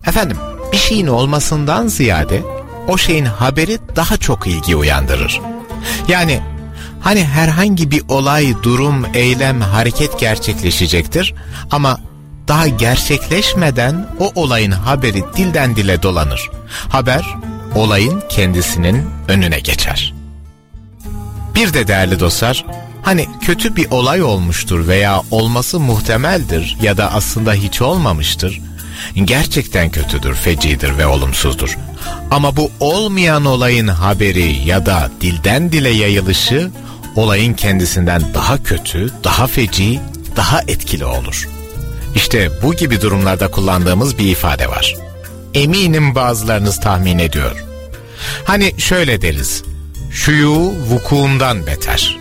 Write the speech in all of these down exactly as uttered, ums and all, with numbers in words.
Efendim, bir şeyin olmasından ziyade o şeyin haberi daha çok ilgi uyandırır. Yani hani herhangi bir olay, durum, eylem, hareket gerçekleşecektir ama daha gerçekleşmeden o olayın haberi dilden dile dolanır. Haber olayın kendisinin önüne geçer. Bir de değerli dostlar, hani kötü bir olay olmuştur veya olması muhtemeldir ya da aslında hiç olmamıştır. Gerçekten kötüdür, fecidir ve olumsuzdur. Ama bu olmayan olayın haberi ya da dilden dile yayılışı olayın kendisinden daha kötü, daha feci, daha etkili olur. İşte bu gibi durumlarda kullandığımız bir ifade var. Eminim bazılarınız tahmin ediyor. Hani şöyle deriz: şuyu vukuundan beter.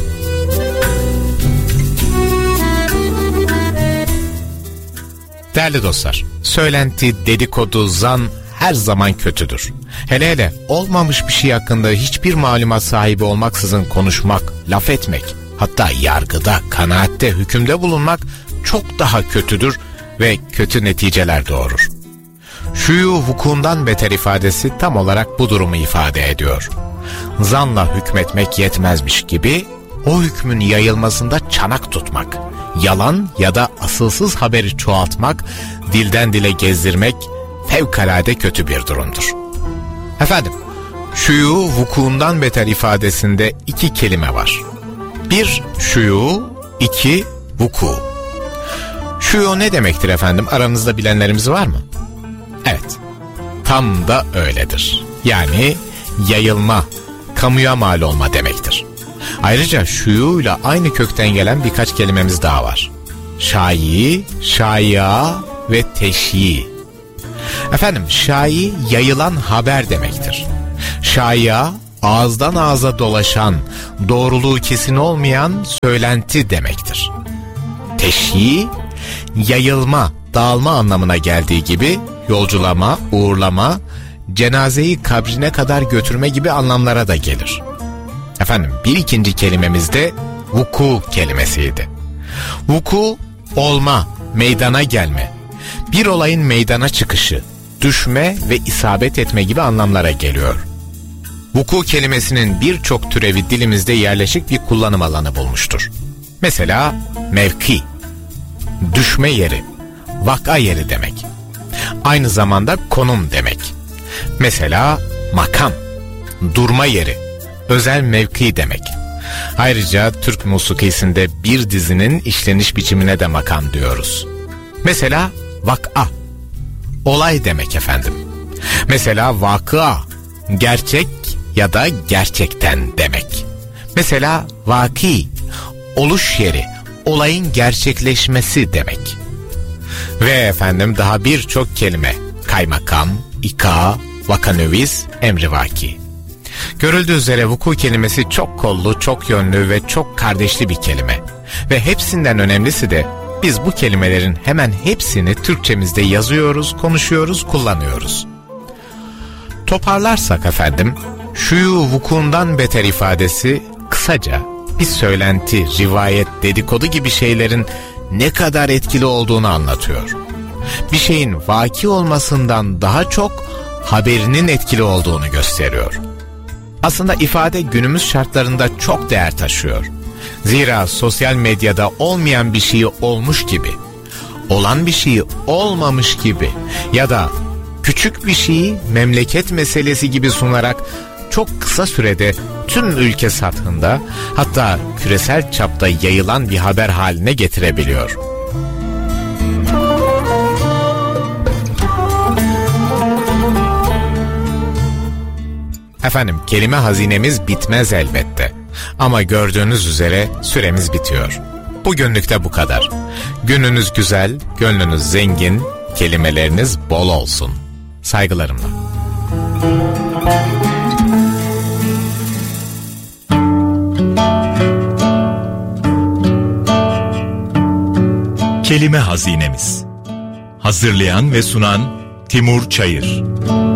Değerli dostlar, söylenti, dedikodu, zan her zaman kötüdür. Hele hele olmamış bir şey hakkında hiçbir malumat sahibi olmaksızın konuşmak, laf etmek, hatta yargıda, kanaatte, hükümde bulunmak çok daha kötüdür ve kötü neticeler doğurur. Şuyu vukuundan beter ifadesi tam olarak bu durumu ifade ediyor. Zanla hükmetmek yetmezmiş gibi o hükmün yayılmasında çanak tutmak, yalan ya da asılsız haberi çoğaltmak, dilden dile gezdirmek fevkalade kötü bir durumdur. Efendim, şuyu vukuundan beter ifadesinde iki kelime var. Bir şuyu, iki vuku. Şuyu ne demektir efendim? Aranızda bilenlerimiz var mı? Evet, tam da öyledir. Yani yayılma, kamuya mal olma demektir. Ayrıca şuyuyla aynı kökten gelen birkaç kelimemiz daha var. Şayi, şaya ve teşyi. Efendim, şayi yayılan haber demektir. Şaya ağızdan ağza dolaşan, doğruluğu kesin olmayan söylenti demektir. Teşyi yayılma, dağılma anlamına geldiği gibi yolculama, uğurlama, cenazeyi kabrine kadar götürme gibi anlamlara da gelir. Efendim, bir ikinci kelimemiz de vuku kelimesiydi. Vuku, olma, meydana gelme. Bir olayın meydana çıkışı, düşme ve isabet etme gibi anlamlara geliyor. Vuku kelimesinin birçok türevi dilimizde yerleşik bir kullanım alanı bulmuştur. Mesela mevki, düşme yeri, vaka yeri demek. Aynı zamanda konum demek. Mesela makam, durma yeri, özel mevki demek. Ayrıca Türk musikisinde bir dizinin işleniş biçimine de makam diyoruz. Mesela vak'a, olay demek efendim. Mesela vakıa, gerçek ya da gerçekten demek. Mesela vaki, oluş yeri, olayın gerçekleşmesi demek. Ve efendim daha birçok kelime: kaymakam, ika, vakanöviz, emrivaki. Görüldüğü üzere vuku kelimesi çok kollu, çok yönlü ve çok kardeşli bir kelime. Ve hepsinden önemlisi de biz bu kelimelerin hemen hepsini Türkçemizde yazıyoruz, konuşuyoruz, kullanıyoruz. Toparlarsak efendim, şuyu vukuundan beter ifadesi kısaca bir söylenti, rivayet, dedikodu gibi şeylerin ne kadar etkili olduğunu anlatıyor. Bir şeyin vaki olmasından daha çok haberinin etkili olduğunu gösteriyor. Aslında ifade günümüz şartlarında çok değer taşıyor. Zira sosyal medyada olmayan bir şeyi olmuş gibi, olan bir şeyi olmamış gibi ya da küçük bir şeyi memleket meselesi gibi sunarak çok kısa sürede tüm ülke sathında, hatta küresel çapta yayılan bir haber haline getirebiliyor. Efendim, kelime hazinemiz bitmez elbette. Ama gördüğünüz üzere süremiz bitiyor. Bugünlük de bu kadar. Gününüz güzel, gönlünüz zengin, kelimeleriniz bol olsun. Saygılarımla. Kelime hazinemiz. Hazırlayan ve sunan Timur Çayır.